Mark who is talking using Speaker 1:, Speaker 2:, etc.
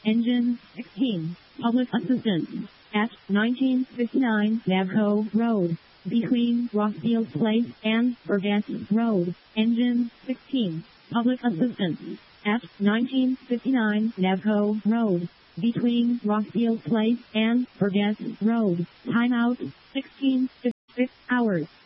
Speaker 1: Engine 16. Public assistance. At 1959 Navco Road. Between Rossfield Place and Burgess Road. Engine 16. Public assistance. At 1959 Navco Road. Between Rossfield Place and Burgess Road. Timeout 16 to 6 hours.